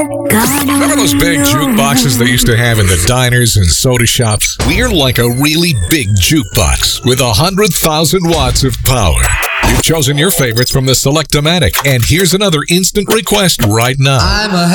Remember those big jukeboxes they used to have in the diners and soda shops? We're like a really big jukebox with 100,000 watts of power. You've chosen your favorites from the Select-O-Matic, and here's another instant request right now.